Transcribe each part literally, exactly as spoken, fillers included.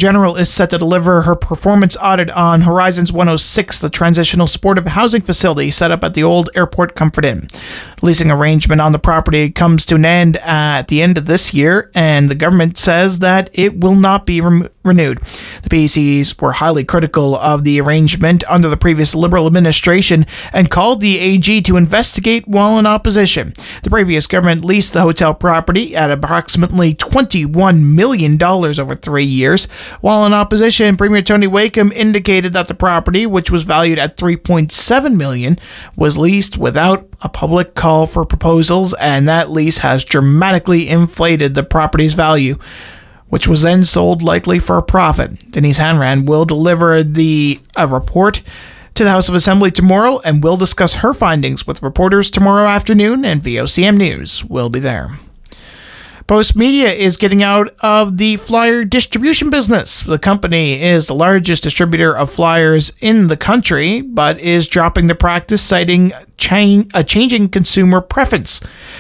General is set to deliver her performance audit on Horizons one oh six, the transitional supportive housing facility set up at the old Airport Comfort Inn. Leasing arrangement on the property comes to an end at the end of this year, and the government says that it will not be re- renewed. The P Cs were highly critical of the arrangement under the previous Liberal administration and called the A G to investigate while in opposition. The previous government leased the hotel property at approximately twenty-one million dollars over three years. While in opposition, Premier Tony Wakeham indicated that the property, which was valued at three point seven million dollars, was leased without a public call for proposals, and that lease has dramatically inflated the property's value, which was then sold likely for a profit. Denise Hanran will deliver the a report to the House of Assembly tomorrow and will discuss her findings with reporters tomorrow afternoon, and V O C M News will be there. Postmedia is getting out of the flyer distribution business. The company is the largest distributor of flyers in the country, but is dropping the practice, citing cha- a changing consumer preference.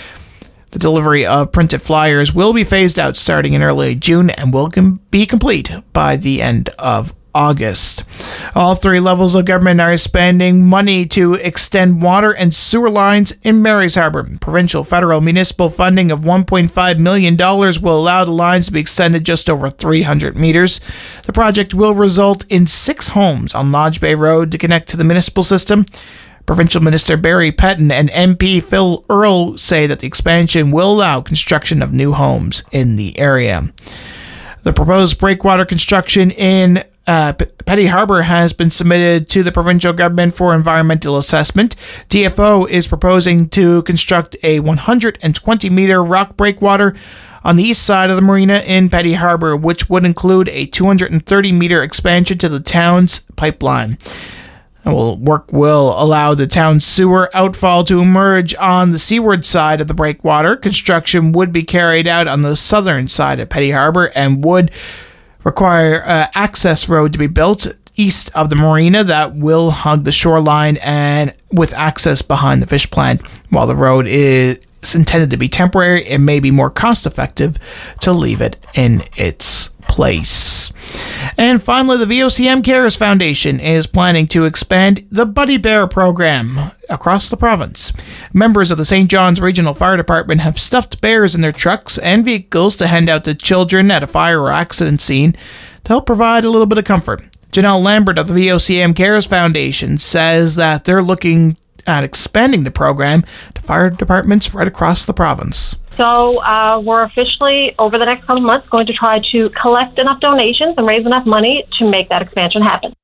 The delivery of printed flyers will be phased out starting in early June and will com- be complete by the end of August. All three levels of government are spending money to extend water and sewer lines in Marys Harbour. Provincial, federal, municipal funding of one point five million dollars will allow the lines to be extended just over three hundred meters. The project will result in six homes on Lodge Bay Road to connect to the municipal system. Provincial Minister Barry Petton and M P Phil Earle say that the expansion will allow construction of new homes in the area. The proposed breakwater construction in Uh, P- Petty Harbour has been submitted to the provincial government for environmental assessment. D F O is proposing to construct a one hundred twenty meter rock breakwater on the east side of the marina in Petty Harbour, which would include a two hundred thirty meter expansion to the town's pipeline. Well, work will allow the town's sewer outfall to emerge on the seaward side of the breakwater. Construction would be carried out on the southern side of Petty Harbour and would require an access road to be built east of the marina that will hug the shoreline and with access behind the fish plant. While the road is intended to be temporary, it may be more cost effective to leave it in its place. And finally, the V O C M Cares Foundation is planning to expand the Buddy Bear program across the province. Members of the Saint John's Regional Fire Department have stuffed bears in their trucks and vehicles to hand out to children at a fire or accident scene to help provide a little bit of comfort. Janelle Lambert of the V O C M Cares Foundation says that they're looking at expanding the program to fire departments right across the province. So uh, we're officially, over the next couple months, going to try to collect enough donations and raise enough money to make that expansion happen.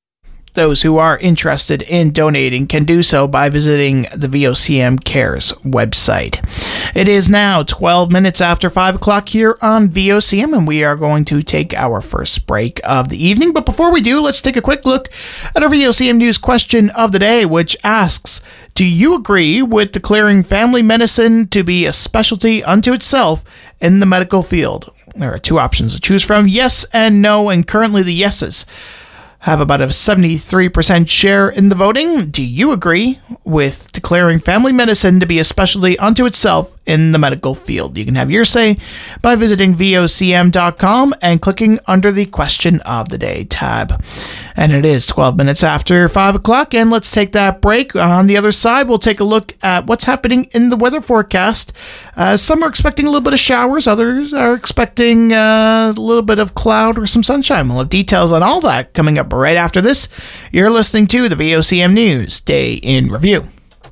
Those who are interested in donating can do so by visiting the V O C M Cares website. It is now twelve minutes after five o'clock here on V O C M, and we are going to take our first break of the evening. But before we do, let's take a quick look at our V O C M News question of the day, which asks, do you agree with declaring family medicine to be a specialty unto itself in the medical field? There are two options to choose from, yes and no, and currently the yeses have about a seventy-three percent share in the voting. Do you agree with declaring family medicine to be a specialty unto itself in the medical field? You can have your say by visiting V O C M dot com and clicking under the Question of the Day tab. And it is twelve minutes after five o'clock, and let's take that break. On the other side, we'll take a look at what's happening in the weather forecast. Uh, some are expecting a little bit of showers, others are expecting uh, a little bit of cloud or some sunshine. We'll have details on all that coming up right after this. You're listening to the V O C M News Day in Review.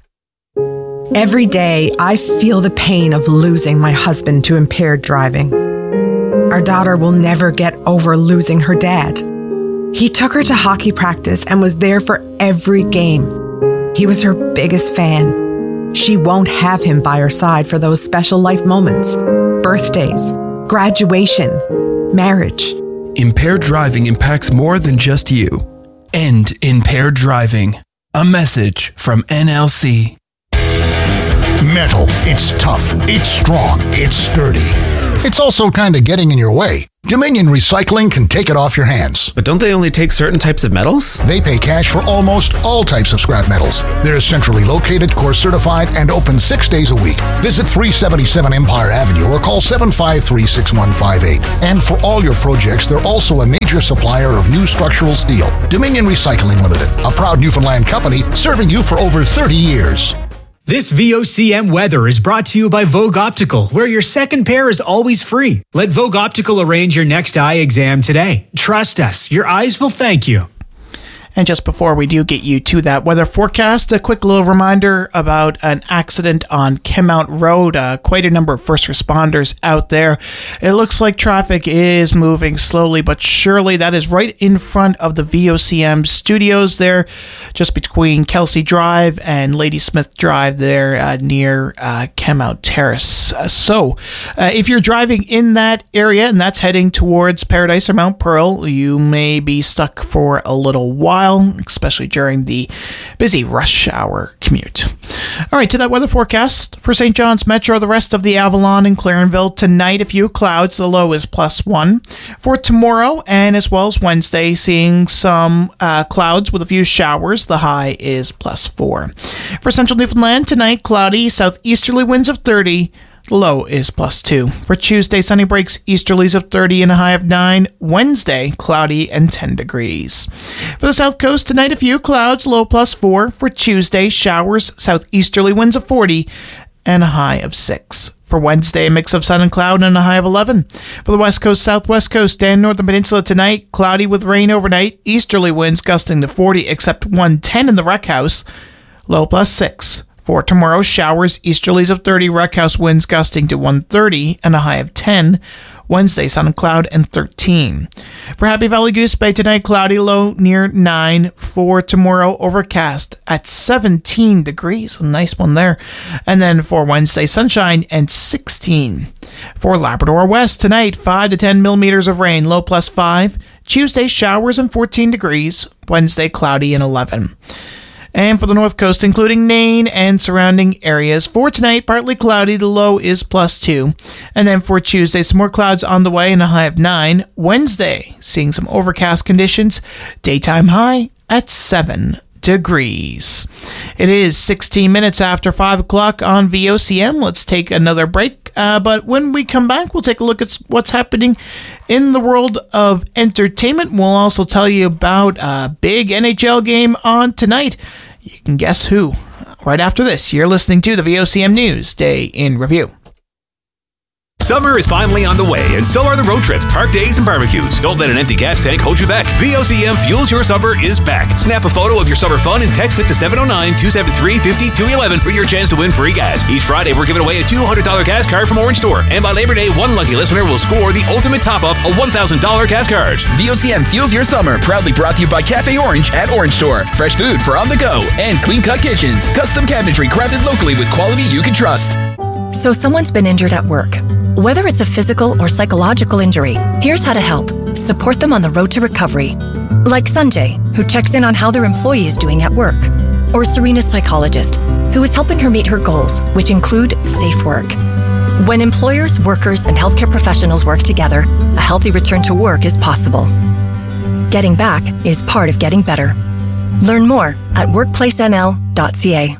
Every day, I feel the pain of losing my husband to impaired driving. Our daughter will never get over losing her dad. He took her to hockey practice and was there for every game. He was her biggest fan. She won't have him by her side for those special life moments, birthdays, graduation, marriage. Impaired driving impacts more than just you. End impaired driving. A message from N L C. Metal. It's tough. It's strong. It's sturdy. It's also kind of getting in your way. Dominion Recycling can take it off your hands. But don't they only take certain types of metals? They pay cash for almost all types of scrap metals. They're centrally located, core certified, and open six days a week. Visit three seventy-seven Empire Avenue or call seven five three, six one five eight. And for all your projects, they're also a major supplier of new structural steel. Dominion Recycling Limited, a proud Newfoundland company serving you for over thirty years. This V O C M weather is brought to you by Vogue Optical, where your second pair is always free. Let Vogue Optical arrange your next eye exam today. Trust us, your eyes will thank you. And just before we do get you to that weather forecast, a quick little reminder about an accident on Kenmount Road. Uh, quite a number of first responders out there. It looks like traffic is moving slowly but surely. That is right in front of the V O C M studios there, just between Kelsey Drive and Ladysmith Drive there uh, near uh, Kenmount Terrace. Uh, so uh, if you're driving in that area and that's heading towards Paradise or Mount Pearl, you may be stuck for a little while, especially during the busy rush hour commute. All right, to that weather forecast for Saint John's Metro, the rest of the Avalon and Clarenville. Tonight, a few clouds. The low is plus one. For tomorrow and as well as Wednesday, seeing some uh, clouds with a few showers. The high is plus four. For Central Newfoundland, tonight, cloudy, southeasterly winds of thirty. Low is plus two. For Tuesday, sunny breaks, easterlies of thirty and a high of nine. Wednesday, cloudy and ten degrees. For the south coast, tonight a few clouds, low plus four. For Tuesday, showers, southeasterly winds of forty and a high of six. For Wednesday, a mix of sun and cloud and a high of eleven. For the west coast, southwest coast, and northern peninsula tonight, cloudy with rain overnight, easterly winds gusting to forty, except one ten in the Rec House, low plus six. For tomorrow, showers, easterlies of thirty, Rec House winds gusting to one thirty and a high of ten. Wednesday, sun and cloud and thirteen. For Happy Valley Goose Bay tonight, cloudy, low near nine. For tomorrow, overcast at seventeen degrees. A nice one there. And then for Wednesday, sunshine and sixteen. For Labrador West tonight, five to ten millimeters of rain, low plus five. Tuesday, showers and fourteen degrees. Wednesday, cloudy and eleven. And for the north coast, including Nain and surrounding areas, for tonight, partly cloudy, the low is plus two. And then for Tuesday, some more clouds on the way and a high of nine. Wednesday, seeing some overcast conditions, daytime high at seven degrees. It is sixteen minutes after five o'clock on V O C M. Let's take another break. Uh, but when we come back, we'll take a look at what's happening in the world of entertainment. We'll also tell you about a big N H L game on tonight. You can guess who. Right after this, you're listening to the V O C M News Day in Review. Summer is finally on the way, and so are the road trips, park days, and barbecues. Don't let an empty gas tank hold you back. V O C M Fuels Your Summer is back. Snap a photo of your summer fun and text it to seven oh nine, two seven three, five two one one for your chance to win free gas. Each Friday, we're giving away a two hundred dollars gas card from Orange Store. And by Labor Day, one lucky listener will score the ultimate top-up, a one thousand dollars gas card. V O C M Fuels Your Summer, proudly brought to you by Cafe Orange at Orange Store. Fresh food for on the go and clean-cut kitchens. Custom cabinetry crafted locally with quality you can trust. So someone's been injured at work. Whether it's a physical or psychological injury, here's how to help. Support them on the road to recovery. Like Sanjay, who checks in on how their employee is doing at work. Or Serena's psychologist, who is helping her meet her goals, which include safe work. When employers, workers, and healthcare professionals work together, a healthy return to work is possible. Getting back is part of getting better. Learn more at workplace n l dot c a.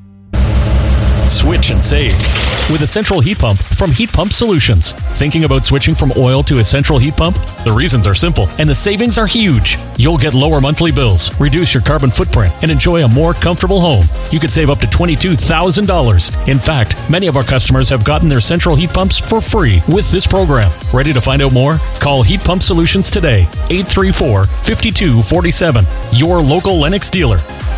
Switch and save with a central heat pump from Heat Pump Solutions. Thinking about switching from oil to a central heat pump? The reasons are simple, and the savings are huge. You'll get lower monthly bills, reduce your carbon footprint, and enjoy a more comfortable home. You could save up to twenty-two thousand dollars. In fact, many of our customers have gotten their central heat pumps for free with this program. Ready to find out more? Call Heat Pump Solutions today, eight three four, five two four seven. Your local Lennox dealer.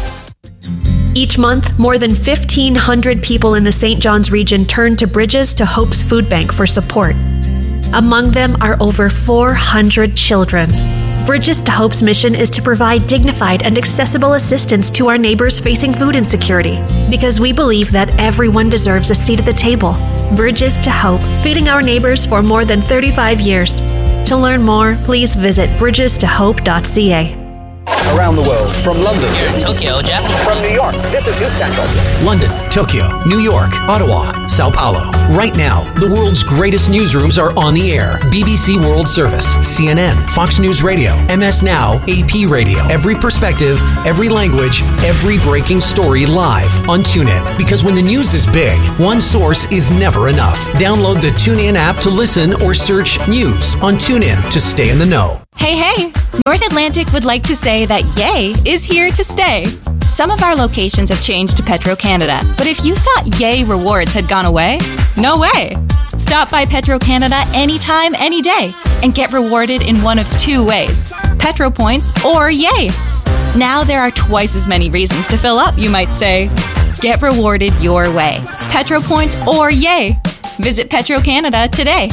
Each month, more than fifteen hundred people in the Saint John's region turn to Bridges to Hope's Food Bank for support. Among them are over four hundred children. Bridges to Hope's mission is to provide dignified and accessible assistance to our neighbors facing food insecurity, because we believe that everyone deserves a seat at the table. Bridges to Hope, feeding our neighbors for more than thirty-five years. To learn more, please visit bridges to hope dot c a. Around the world, from London, Tokyo, Japan, from New York, this is News Central. London, Tokyo, New York, Ottawa, Sao Paulo. Right now, the world's greatest newsrooms are on the air. B B C World Service, C N N, Fox News Radio, M S Now, A P Radio. Every perspective, every language, every breaking story live on TuneIn. Because when the news is big, one source is never enough. Download the TuneIn app to listen or search news on TuneIn to stay in the know. Hey, hey! North Atlantic would like to say that Yay is here to stay. Some of our locations have changed to Petro-Canada, but if you thought Yay rewards had gone away, no way! Stop by Petro-Canada anytime, any day, and get rewarded in one of two ways, Petro Points or Yay. Now there are twice as many reasons to fill up, you might say. Get rewarded your way, Petro Points or Yay. Visit Petro-Canada today.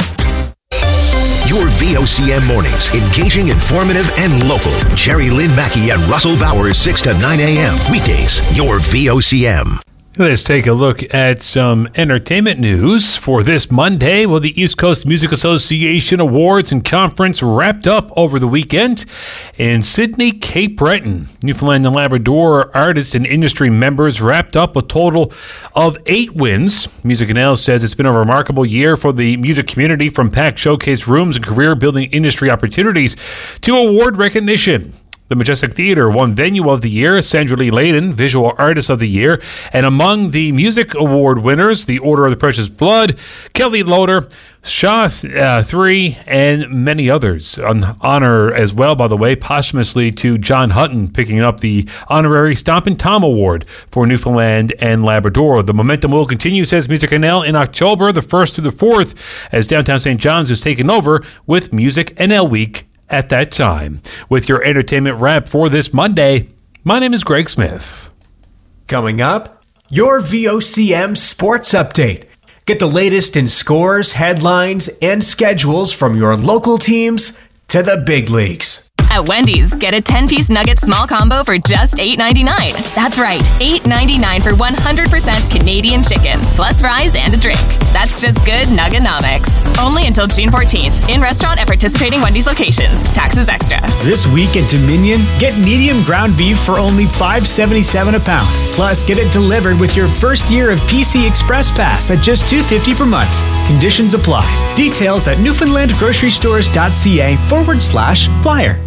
Your V O C M mornings, engaging, informative, and local. Jerry Lynn Mackey and Russell Bowers, six to nine a.m. Weekdays, your V O C M. Let's take a look at some entertainment news for this Monday. Well, the East Coast Music Association Awards and Conference wrapped up over the weekend in Sydney, Cape Breton. Newfoundland and Labrador artists and industry members wrapped up a total of eight wins. Music N L says it's been a remarkable year for the music community, from packed showcase rooms and career-building industry opportunities to award recognition. The Majestic Theatre won Venue of the Year, Sandra Lee Layden, Visual Artist of the Year, and among the Music Award winners, the Order of the Precious Blood, Kelly Loader, Shaw uh, three, and many others. An honor as well, by the way, posthumously to John Hutton, picking up the honorary Stompin' Tom Award for Newfoundland and Labrador. The momentum will continue, says Music N L, in October, the first through the fourth, as Downtown Saint John's is taken over with Music N L Week at that time. With your entertainment wrap for this Monday, my name is Greg Smith. Coming up, your V O C M Sports Update. Get the latest in scores, headlines, and schedules from your local teams to the big leagues. At Wendy's, get a ten-piece nugget small combo for just eight ninety-nine. That's right, eight ninety-nine for one hundred percent Canadian chicken, plus fries and a drink. That's just good Nuggenomics. Only until June fourteenth, in-restaurant at participating Wendy's locations. Taxes extra. This week at Dominion, get medium ground beef for only five seventy-seven a pound. Plus, get it delivered with your first year of P C Express Pass at just two fifty per month. Conditions apply. Details at newfoundlandgrocerystores.ca forward slash flyer.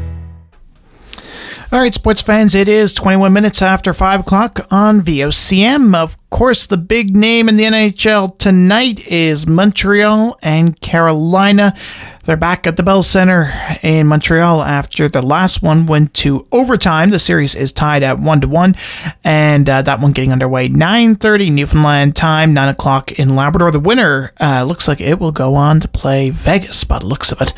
All right, sports fans, it is twenty-one minutes after five o'clock on V O C M. Of course, the big name in the N H L tonight is Montreal and Carolina. They're back at the Bell Center in Montreal after the last one went to overtime. The series is tied at one to one, and uh, that one getting underway nine thirty Newfoundland time, nine o'clock in Labrador. The winner uh, looks like it will go on to play Vegas by the looks of it.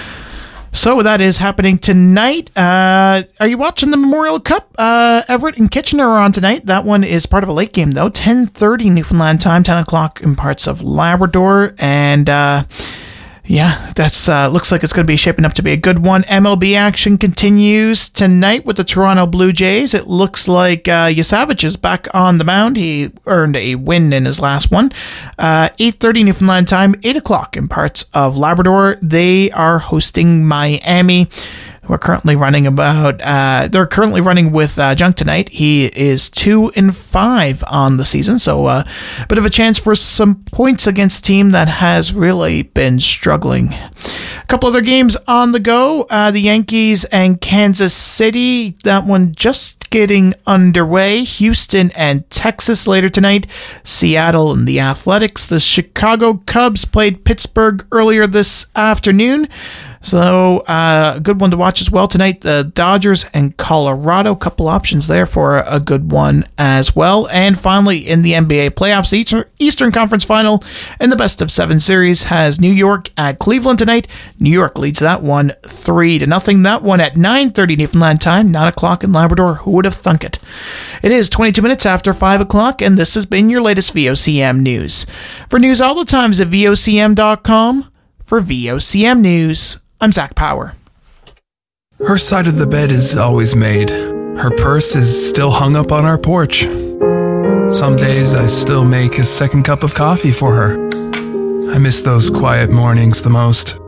So that is happening tonight. Uh, are you watching the Memorial Cup? Uh, Everett and Kitchener are on tonight. That one is part of a late game, though. ten thirty Newfoundland time, ten o'clock in parts of Labrador. And uh, yeah, that's uh, looks like it's going to be shaping up to be a good one. M L B action continues tonight with the Toronto Blue Jays. It looks like uh, Yasavich is back on the mound. He earned a win in his last one. Uh, eight thirty Newfoundland time, eight o'clock in parts of Labrador. They are hosting Miami, who are currently running about, uh, they're currently running with uh, Junk tonight. He is two and five on the season, so a uh, bit of a chance for some points against a team that has really been struggling. A couple other games on the go. Uh, the Yankees and Kansas City, that one just getting underway. Houston and Texas later tonight. Seattle and the Athletics. The Chicago Cubs played Pittsburgh earlier this afternoon. So, uh, a good one to watch as well tonight. The Dodgers and Colorado. Couple options there for a good one as well. And finally, in the N B A playoffs, Eastern Conference Final in the best of seven series has New York at Cleveland tonight. New York leads that one three to nothing. That one at nine thirty Newfoundland time, nine o'clock in Labrador. Who would have thunk it? It is twenty-two minutes after five o'clock, and this has been your latest V O C M news. For news all the times at V O C M dot com. For V O C M News, I'm Zach Power. Her side of the bed is always made. Her purse is still hung up on our porch. Some days I still make a second cup of coffee for her. I miss those quiet mornings the most.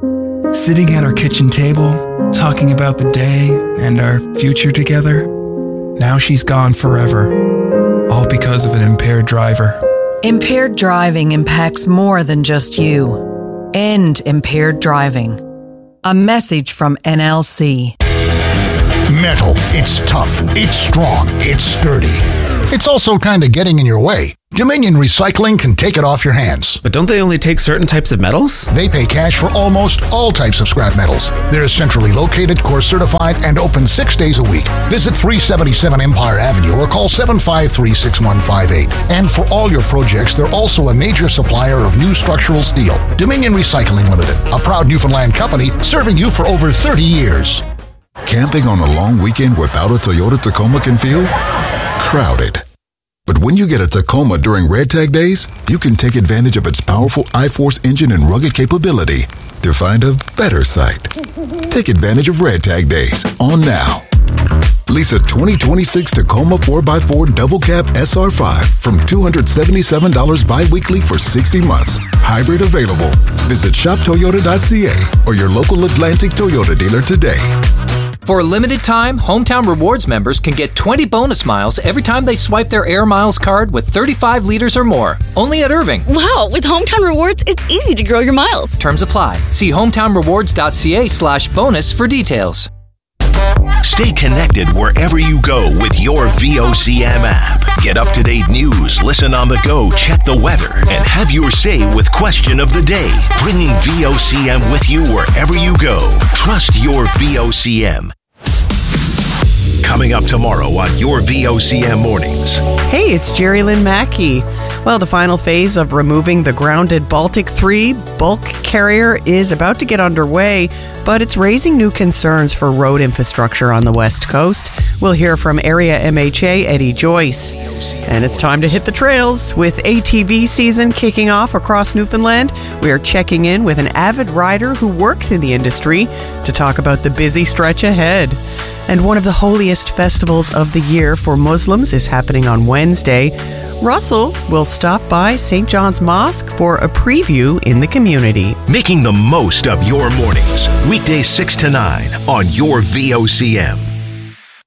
Sitting at our kitchen table, talking about the day and our future together. Now she's gone forever, all because of an impaired driver. Impaired driving impacts more than just you. End impaired driving. A message from N L C. Metal. It's tough. It's strong. It's sturdy. It's also kind of getting in your way. Dominion Recycling can take it off your hands. But don't they only take certain types of metals? They pay cash for almost all types of scrap metals. They're centrally located, core certified, and open six days a week. Visit three seventy-seven Empire Avenue or call seven five three, six one five eight. And for all your projects, they're also a major supplier of new structural steel. Dominion Recycling Limited, a proud Newfoundland company serving you for over thirty years. Camping on a long weekend without a Toyota Tacoma can feel crowded. But when you get a Tacoma during Red Tag Days, you can take advantage of its powerful iForce engine and rugged capability to find a better site. Take advantage of Red Tag Days on now. Lease a twenty twenty-six Tacoma four by four Double Cab S R five from two hundred seventy-seven dollars bi-weekly for sixty months. Hybrid available. Visit shop toyota dot c a or your local Atlantic Toyota dealer today. For a limited time, Hometown Rewards members can get twenty bonus miles every time they swipe their Air Miles card with thirty-five liters or more. Only at Irving. Wow, with Hometown Rewards, it's easy to grow your miles. Terms apply. See hometown rewards dot c a slash bonus for details. Stay connected wherever you go with your V O C M app. Get up-to-date news, listen on the go, check the weather, and have your say with Question of the Day. Bringing V O C M with you wherever you go. Trust your V O C M. Coming up tomorrow on your V O C M Mornings. Hey, it's Jerry Lynn Mackey. Well, the final phase of removing the grounded Baltic three bulk carrier is about to get underway, but it's raising new concerns for road infrastructure on the West Coast. We'll hear from Area M H A Eddie Joyce. And it's time to hit the trails. With A T V season kicking off across Newfoundland, we are checking in with an avid rider who works in the industry to talk about the busy stretch ahead. And one of the holiest festivals of the year for Muslims is happening on Wednesday. Russell will stop by Saint John's Mosque for a preview in the community. Making the most of your mornings. Weekdays six to nine on your V O C M.